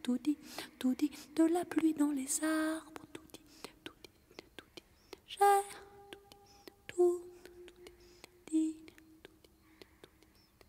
tout dit, de la pluie dans les arbres, tout dit, tout dit. J'ai